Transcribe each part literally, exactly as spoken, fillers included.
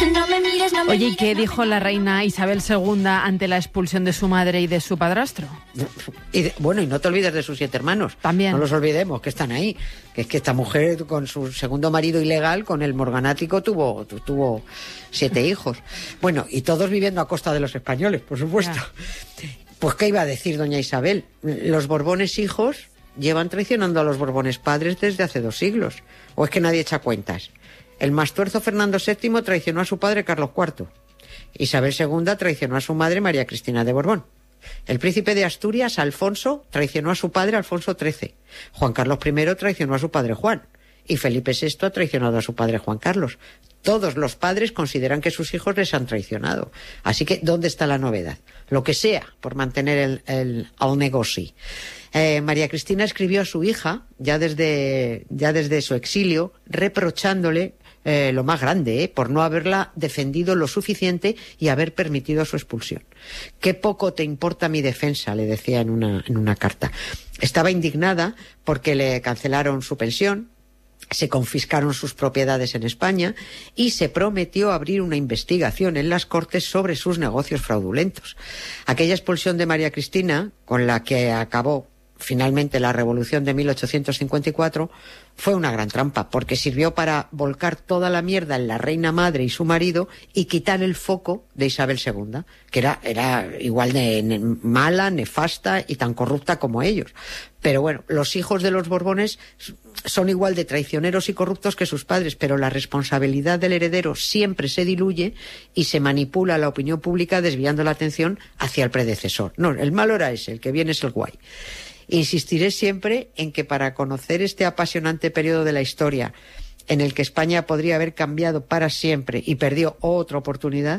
No me mires, no me Oye, ¿y mires, qué no dijo me la mires. reina Isabel segunda ante la expulsión de su madre y de su padrastro? Y de- bueno, y no te olvides de sus siete hermanos. También. No los olvidemos, que están ahí. Que es que esta mujer, con su segundo marido ilegal, con el morganático, tuvo, tu- tuvo siete hijos. Bueno, y todos viviendo a costa de los españoles, por supuesto. Pues, ¿qué iba a decir doña Isabel? Los Borbones hijos llevan traicionando a los Borbones padres desde hace dos siglos. ¿O es que nadie echa cuentas? El mastuerzo Fernando séptimo traicionó a su padre Carlos cuarto. Isabel segunda traicionó a su madre María Cristina de Borbón. El príncipe de Asturias, Alfonso, traicionó a su padre Alfonso trece. Juan Carlos primero traicionó a su padre Juan. Y Felipe sexto ha traicionado a su padre Juan Carlos. Todos los padres consideran que sus hijos les han traicionado. Así que, ¿dónde está la novedad? Lo que sea por mantener el, el, el negocio. Eh, María Cristina escribió a su hija, ya desde, ya desde su exilio, reprochándole eh, lo más grande, eh, por no haberla defendido lo suficiente y haber permitido su expulsión. Qué poco te importa mi defensa, le decía en una, en una carta. Estaba indignada porque le cancelaron su pensión, se confiscaron sus propiedades en España y se prometió abrir una investigación en las Cortes sobre sus negocios fraudulentos. Aquella expulsión de María Cristina, con la que acabó finalmente la Revolución de mil ochocientos cincuenta y cuatro, fue una gran trampa, porque sirvió para volcar toda la mierda en la reina madre y su marido y quitar el foco de Isabel segunda, que era, era igual de ne- mala, nefasta y tan corrupta como ellos. Pero bueno, los hijos de los Borbones son igual de traicioneros y corruptos que sus padres, pero la responsabilidad del heredero siempre se diluye y se manipula la opinión pública desviando la atención hacia el predecesor. No, el malo era ese, el que viene es el guay. Insistiré siempre en que para conocer este apasionante periodo de la historia en el que España podría haber cambiado para siempre y perdió otra oportunidad,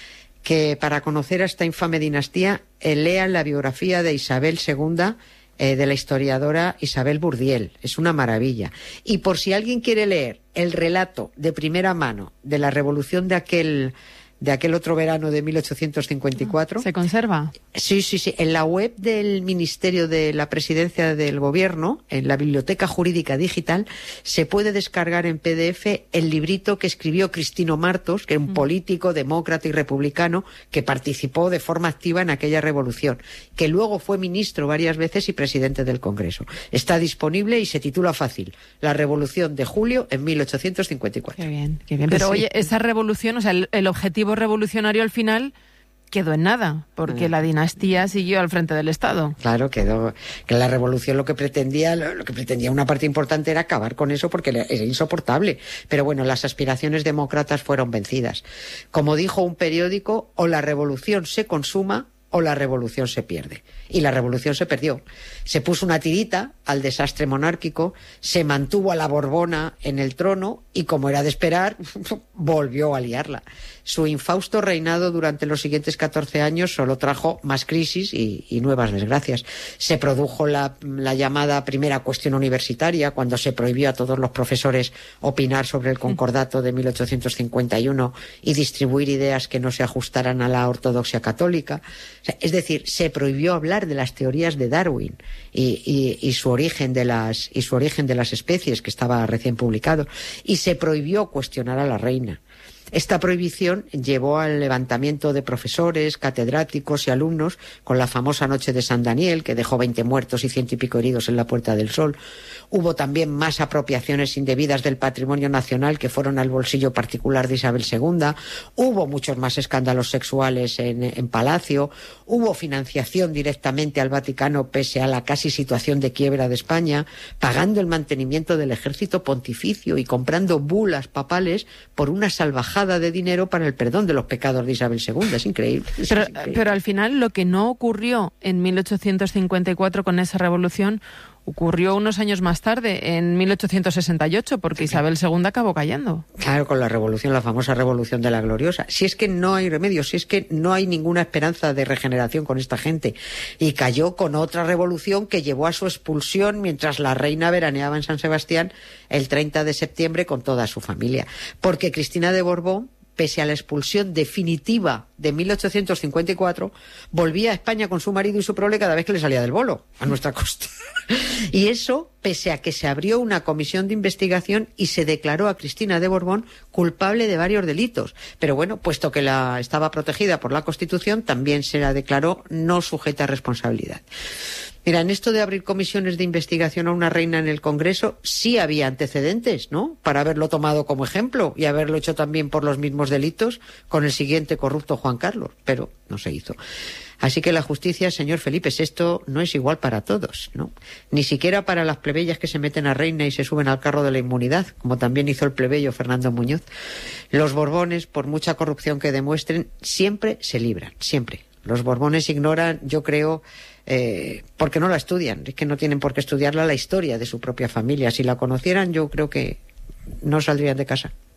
que para conocer a esta infame dinastía eh, lean la biografía de Isabel segunda, eh, de la historiadora Isabel Bourdiel. Es una maravilla. Y por si alguien quiere leer el relato de primera mano de la revolución de aquel de aquel otro verano de mil ochocientos cincuenta y cuatro. ¿Se conserva? Sí, sí, sí. En la web del Ministerio de la Presidencia del Gobierno, en la Biblioteca Jurídica Digital, se puede descargar en P D F el librito que escribió Cristino Martos, que era un político, demócrata y republicano que participó de forma activa en aquella revolución, que luego fue ministro varias veces y presidente del Congreso. Está disponible y se titula fácil: La Revolución de Julio en mil ochocientos cincuenta y cuatro. Qué bien, qué bien. Pero Sí. oye, esa revolución, o sea, el, el objetivo revolucionario al final quedó en nada, porque Ah. la dinastía siguió al frente del Estado. Claro, quedó que la revolución lo que pretendía, lo lo que pretendía una parte importante era acabar con eso porque era era insoportable. Pero bueno, las aspiraciones demócratas fueron vencidas. Como dijo un periódico, o la revolución se consuma o la revolución se pierde. Y la revolución se perdió. Se puso una tirita al desastre monárquico, se mantuvo a la Borbona en el trono y, como era de esperar, volvió a liarla. Su infausto reinado durante los siguientes catorce años solo trajo más crisis y, y nuevas desgracias. Se produjo la, la llamada primera cuestión universitaria, cuando se prohibió a todos los profesores opinar sobre el concordato de mil ochocientos cincuenta y uno y distribuir ideas que no se ajustaran a la ortodoxia católica. O sea, es decir, se prohibió hablar de las teorías de Darwin y, y, y su origen de las y su origen de las especies, que estaba recién publicado, y se prohibió cuestionar a la reina. Esta prohibición llevó al levantamiento de profesores, catedráticos y alumnos con la famosa Noche de San Daniel, que dejó veinte muertos y ciento y pico heridos en la Puerta del Sol. Hubo también más apropiaciones indebidas del patrimonio nacional que fueron al bolsillo particular de Isabel segunda. Hubo muchos más escándalos sexuales en, en Palacio. Hubo financiación directamente al Vaticano pese a la casi situación de quiebra de España, pagando el mantenimiento del ejército pontificio y comprando bulas papales por una salvajada de dinero para el perdón de los pecados de Isabel segunda. Es increíble. Es Pero, increíble. pero al final lo que no ocurrió en mil ochocientos cincuenta y cuatro con esa revolución ocurrió unos años más tarde, en mil ochocientos sesenta y ocho, porque Isabel segunda acabó cayendo. Claro, con la revolución, la famosa revolución de la gloriosa. Si es que no hay remedio, si es que no hay ninguna esperanza de regeneración con esta gente. Y cayó con otra revolución que llevó a su expulsión mientras la reina veraneaba en San Sebastián el treinta de septiembre con toda su familia. Porque Cristina de Borbón pese a la expulsión definitiva de mil ochocientos cincuenta y cuatro, volvía a España con su marido y su prole cada vez que le salía del bolo, a nuestra costa. Y eso, pese a que se abrió una comisión de investigación y se declaró a Cristina de Borbón culpable de varios delitos. Pero bueno, puesto que la estaba protegida por la Constitución, también se la declaró no sujeta a responsabilidad. Mira, en esto de abrir comisiones de investigación a una reina en el Congreso, sí había antecedentes, ¿no?, para haberlo tomado como ejemplo y haberlo hecho también por los mismos delitos con el siguiente corrupto Juan Carlos, pero no se hizo. Así que la justicia, señor Felipe sexto, no es igual para todos, ¿no? Ni siquiera para las plebeyas que se meten a reina y se suben al carro de la inmunidad, como también hizo el plebeyo Fernando Muñoz. Los Borbones, por mucha corrupción que demuestren, siempre se libran, siempre. Los Borbones ignoran, yo creo, eh, porque no la estudian, es que no tienen por qué estudiarla, la historia de su propia familia. Si la conocieran, yo creo que no saldrían de casa.